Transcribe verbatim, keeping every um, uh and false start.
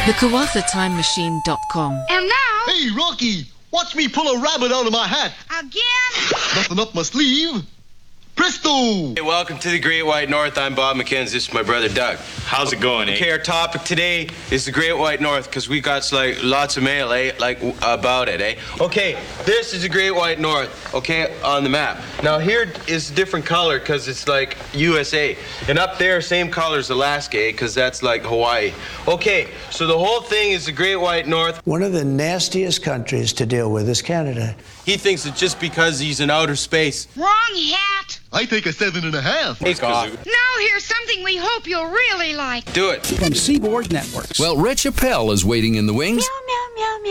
the Kawatha Time Machine dot com. And now... Hey, Rocky! Watch me pull a rabbit out of my hat! Again? Nothing up my sleeve. Presto! Hey, welcome to the Great White North. I'm Bob McKenzie. This is my brother Doug. How's it going, eh? Okay, our topic today is the Great White North because we got like lots of mail, eh? Like w- about it, eh? Okay, this is the Great White North, okay, on the map. Now here is a different color because it's like U S A, and up there same color as Alaska, eh? Because that's like Hawaii. Okay, so the whole thing is the Great White North. One of the nastiest countries to deal with is Canada. He thinks it's just because he's in outer space. Wrong hat. I take a seven and a half. Hey, off. Now here's something we hope you'll really like. Do it. From Seaboard Networks. Well, Rich Appel is waiting in the wings. Meow, meow, meow, meow.